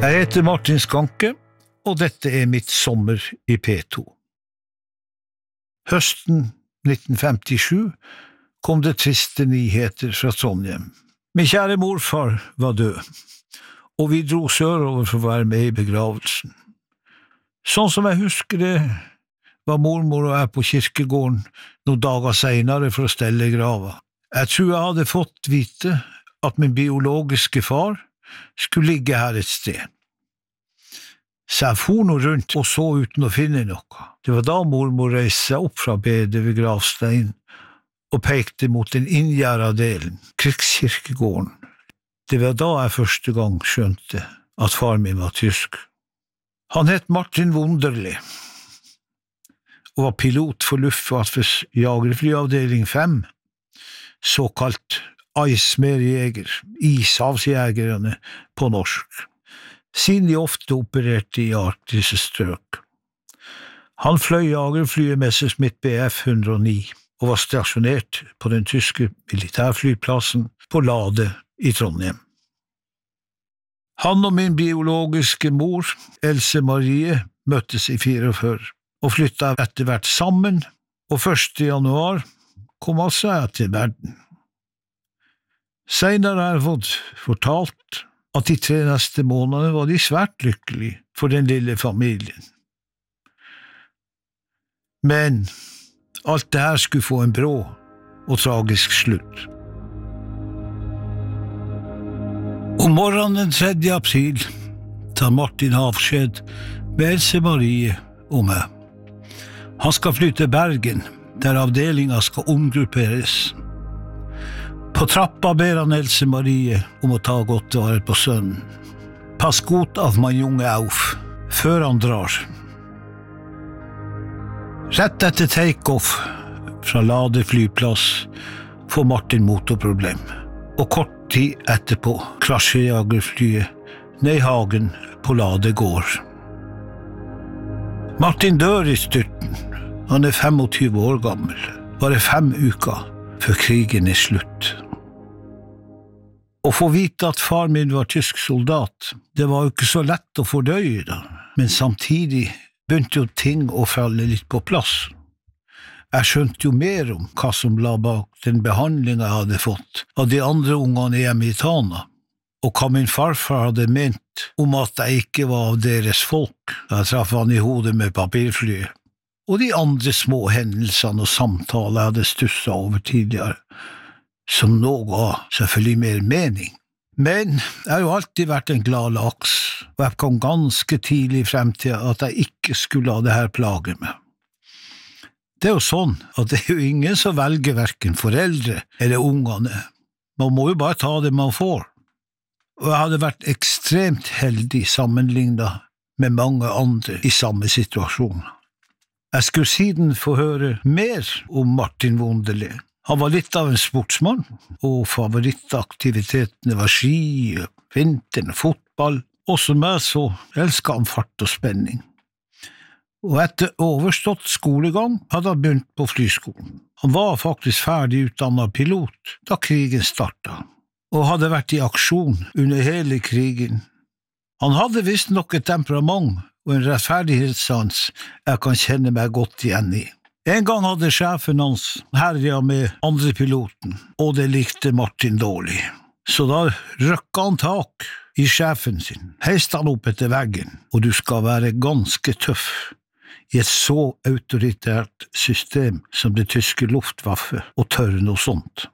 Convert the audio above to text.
Jeg heter Martin Skanke, og dette mitt sommer i P2. Høsten 1957 kom det triste nyheter fra Trondheim. Min kjære morfar var død, og vi dro sørover for å være med i begravelsen. Sånn som jeg husker det, var mormor og jeg på kirkegården noen dager senere for å stelle grava. Jeg tror jeg hadde fått vite at min biologiske far skulle ligge her et sted. Så jeg for nå rundt og så uten å finne noe. Det var da mormor reiste seg opp fra bedet ved gravsteinen og pekte mot den inngjerda delen, krigskirkegården. Det var da jeg første gang skjønte at far min var tysk. Han het Martin Wunderli og var pilot for Luftwaffes jagerflyavdeling 5, såkalt Eismeerjeger, ishavsjegerne på norsk, siden de ofte opererte i arktiske strøk. Han fløy jagerflyet Messerschmitt Bf 109 og var stasjonert på den tyske militærflyplassen på Lade i Trondheim. Han og min biologiske mor, Else Marie, møttes i 44 og flyttet etter hvert sammen, og 1. januar kom altså jeg til verden. Senere har jeg fått fortalt at de 3 neste månedene var de svært lykkelige for den lille familien. Men alt det her skulle få en brå og tragisk slutt. Om morgenen 3. april tar Martin avskjed med Else Marie og meg. Han skal fly til Bergen, der avdelingen skal omgrupperes. På trappa ber han Else Marie om å ta godt vare på sønnen. Pass godt av min junge auf, før han drar. Rett etter take-off fra Lade flyplass får Martin motorproblem, og kort tid etterpå krasjer jagerflyet ned i hagen på Lade gård. Martin dør i styrten. Han 25 år gammel, bare 5 uker før krigen slutt. Å få vite at far min var tysk soldat, det var jo ikke så lett å fordøye da, men samtidig begynte jo ting å falle litt på plass. Jeg skjønte jo mer om hva som la bak den behandlingen jeg hadde fått av de andre ungene hjemme i Tana, og hva min farfar hadde ment om at jeg ikke var av deres folk da jeg traff han i hodet med papirflyet, og de andre små hendelsene og samtaler jeg hadde stusset over tidligere, som nå ga selvfølgelig mer mening. Men jeg har jo alltid vært en glad laks, og jeg kom ganske tidlig frem til at jeg ikke skulle la det her plage meg. Det er jo sånn at det er jo ingen som velger hverken foreldre eller ungene. Man må jo bare ta det man får. Og jeg hadde vært ekstremt heldig sammenlignet med mange andre i samme situasjon. Jeg skulle siden få høre mer om Martin Wunderli. Han var litt av en sportsmann, og favorittaktivitetene var ski, vinteren, fotball, og som jeg så elsket han fart og spenning. Og etter overstått skolegang hadde han begynt på flyskolen. Han var faktisk ferdig utdannet pilot da krigen startet, og hadde vært i aksjon under hele krigen. Han hadde visst nok et temperament og en rettferdighetssans jeg kan kjenne meg godt igjen i. En gang hadde sjefen hans herjet med andre piloten, og det likte Martin dårlig. Så da røkket han tak i sjefen sin, heiste han opp etter veggen, og du skal være ganske tøff i et så autoritært system som det tyske Luftwaffe og tørre noe sånt.